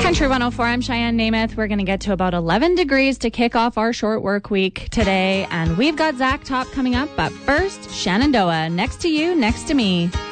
Country 104, I'm Cheyenne Namath. We're going to get to about 11 degrees to kick off our short work week today. And we've got Zach Top coming up. But first, Shenandoah, next to you, next to me.